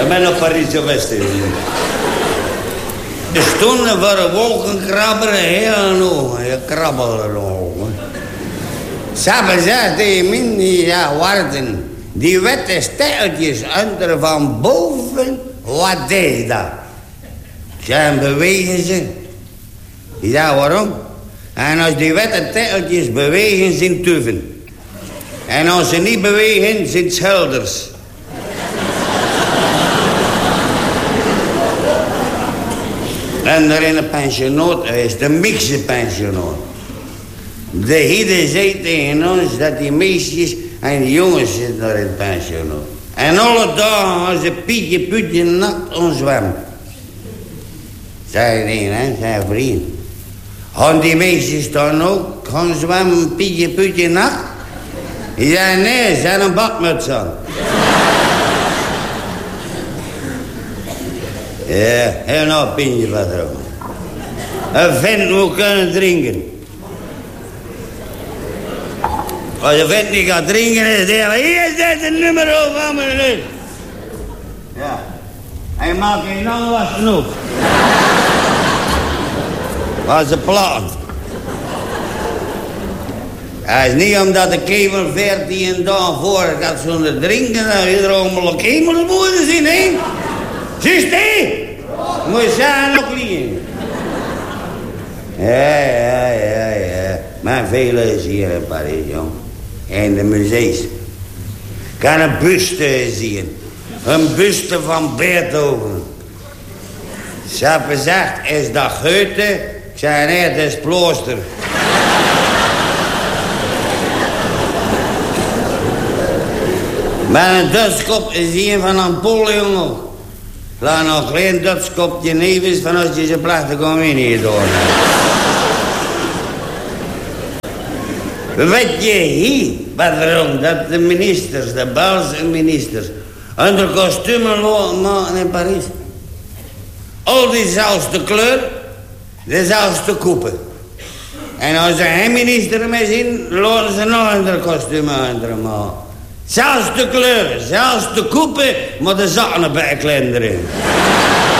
Ik ben op Parijs geweest. Er stonden voor een wolkenkrabber heel nog. Je krabbelde nog. Ze hebben gezegd tegen mij, ja, warten. Die witte steltjes onder van boven, wat deed dat? Ze bewegen ze. Ja, waarom? En als die witte teltjes bewegen, zijn tuven. En als ze niet bewegen, zijn schelders. En er in een pensionaat is de mixte pensionaat. De hidden zei tegen ons dat die meisjes en die jongens zitten daar in het pensionaat. En alle dagen als ze Pietje Putje nakt onzwemmen. Zei een, hè, zei vriend. Gaan die meisjes dan ook gaan zwemmen Pietje Putje nakt? Ja, nee, ze hebben een badmuts aan. Ja, heel nou pinje patroon. Een vent moet kunnen drinken. Als een vent niet gaat drinken, is het hier zit een nummer van mijn neus. Ja. Hij maakt je nou wat genoeg. Wat is een plan? Het is niet omdat de kevel 14 dagen voor gaat zonder drinken, dat je er allemaal kemels moeten zien, hè? Zie je? Moet je zeggen nog liggen. Ja. Maar velen is hier in Parijs, jong. In de museums. Ik kan een buste zien. Een buste van Beethoven. Ze hebben gezegd, is dat Goethe? Ik zei, nee, het is Plooster. Maar een dutskop is hier van Napoleon ook. Laat nog een klein dutskopje nevens van als je ze placht, kom je niet door. Weet je hier, waarom dat de ministers, de Belgische ministers, onder kostumen maken in Parijs? Al diezelfde kleur, dezelfde koepen. En als ze geen minister meer zien, laten ze nog een kostuum onder maken. Zelfs de kleuren, zelfs de koepen, maar de zakken erbij klein erin.